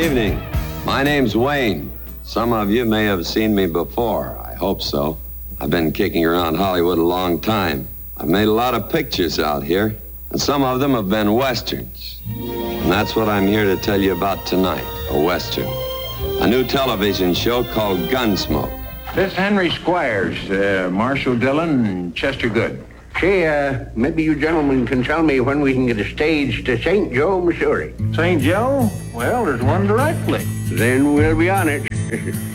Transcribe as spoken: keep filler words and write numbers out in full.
evening. My name's Wayne. Some of you may have seen me before. I hope so. I've been kicking around Hollywood a long time. I've made a lot of pictures out here, and some of them have been westerns. And that's what I'm here to tell you about tonight, a western. A new television show called Gunsmoke. This is Henry Squires, uh, Marshall Dillon, and Chester Good. Say, uh, maybe you gentlemen can tell me when we can get a stage to Saint Joe, Missouri. Saint Joe? Well, there's one directly. Then we'll be on it.